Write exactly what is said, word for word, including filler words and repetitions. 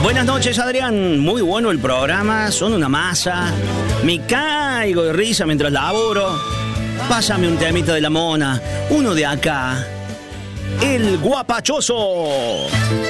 Buenas noches, Adrián. Muy bueno el programa, son una masa. Me caigo de risa mientras laburo. Pásame un temita de la mona, uno de acá. El Guapachoso.